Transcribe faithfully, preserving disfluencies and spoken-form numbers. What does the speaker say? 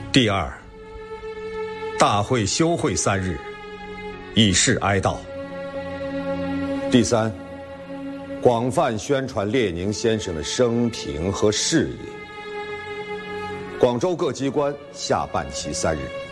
第二，大会休会三日，以示哀悼。 第三，广泛宣传列宁先生的生平和事业。广州各机关下半旗三日。